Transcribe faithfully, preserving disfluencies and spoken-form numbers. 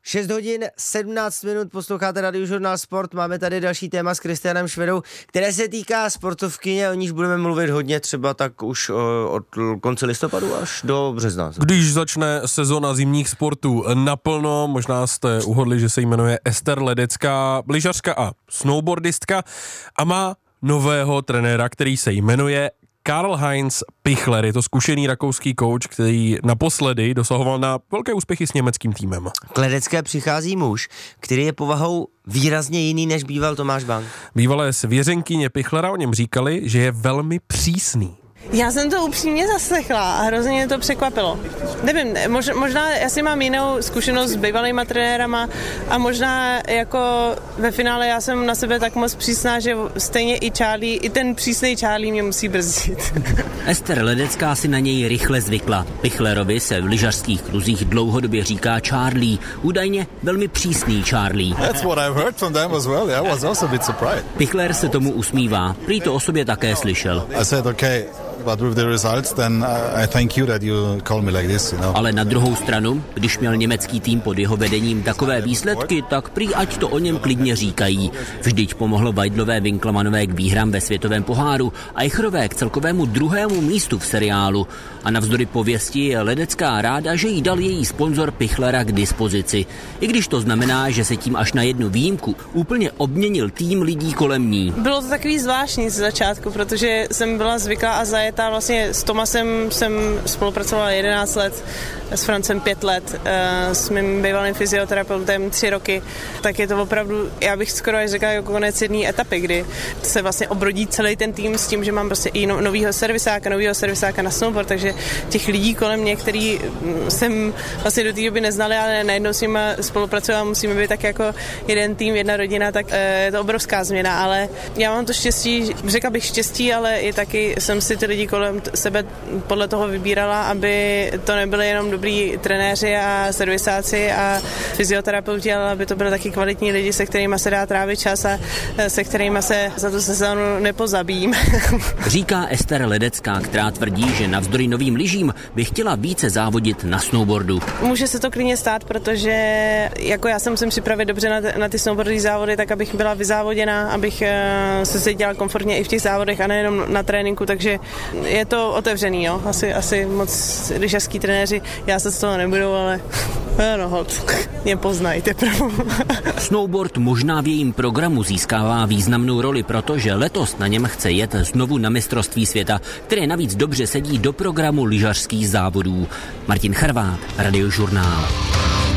šest hodin sedmnáct minut, posloucháte Radiožurnál Sport, máme tady další téma s Kristianem Švedou, které se týká sportovkyně, o níž budeme mluvit hodně, třeba tak už o, od konce listopadu až do března. Když začne sezona zimních sportů naplno, možná jste uhodli, že se jmenuje Ester Ledecká, lyžařka a snowboardistka a má nového trenéra, který se jmenuje Karl-Heinz Pichler. Je to zkušený rakouský kouč, který naposledy dosahoval na velké úspěchy s německým týmem. K Ledecké přichází muž, který je povahou výrazně jiný, než býval Tomáš Bang. Bývalé svěřenkyně Pichlera o něm říkali, že je velmi přísný. Já jsem to upřímně zaslechla a hrozně mě to překvapilo. Nevím, mož, možná já si mám jinou zkušenost s bývalýma trenérama a možná jako ve finále já jsem na sebe tak moc přísná, že stejně i Charlie, i ten přísnej Charlie mě musí brzdit. Ester Ledecká si na něj rychle zvykla. Pichlerovi se v lyžařských kruzích dlouhodobě říká Charlie, údajně velmi přísný Charlie. That's what I've heard from them as well. Yeah, I was also a bit surprised. Pichler se tomu usmívá, prý to o sobě také slyšel. I said, okay, but with the results, then I thank you that you call me like this, you know. Ale na druhou stranu, když měl německý tým pod jeho vedením takové výsledky, tak prý ať to o něm klidně říkají. Vždyť pomohlo Weidlové Winkelmannové k výhrám ve světovém poháru a Eicherové k celkovému druhému místu v seriálu. A navzdory pověsti je Ledecká ráda, že jí dal její sponzor Pichlera k dispozici. I když to znamená, že se tím až na jednu výjimku úplně obměnil tým lidí kolem ní. Bylo to takový zvláštní z začátku, protože jsem byla zvyklá a zajetá. Vlastně s Tomasem jsem spolupracovala jedenáct let, s Francem pět let, s mým bývalým fyzioterapeutem tři roky. Tak je to opravdu, já bych skoro až řekla, jako konec jedné etapy, kdy se vlastně obrodí celý ten tým s tím, že mám prostě i no, novýho servisáka, novýho servisáka na snowboard, takže těch lidí kolem mě, který jsem vlastně do té doby neznali, ale najednou s nimi spolupracovala, musíme být tak jako jeden tým, jedna rodina, tak je to obrovská změna, ale já mám to štěstí, řekla bych štěstí, ale i taky jsem si ty lidi kolem sebe podle toho vybírala, aby to nebyly jenom dobrý trenéři a servisáci a fyzioterapeuti, ale aby to byly taky kvalitní lidi, se kterými se dá trávit čas a se kterými se za tu sezónu nepozabím. Říká Ester Ledecká, která tvrdí, že navzdory novým lyžím by chtěla více závodit na snowboardu. Může se to klidně stát, protože jako já se musím připravit dobře na, na ty snowboardové závody, tak abych byla vyzávoděná, abych se cítila komfortně i v těch závodech a nejenom na tréninku, takže je to otevřený, jo. Asi, asi moc lyžařský trenéři, já se z toho nebudu, ale no hod, mě poznají teprve. Snowboard možná v jejím programu získává významnou roli, protože letos na něm chce jet znovu na mistrovství světa, které navíc dobře sedí do programu lyžařských závodů. Martin Charvát, Radiožurnál.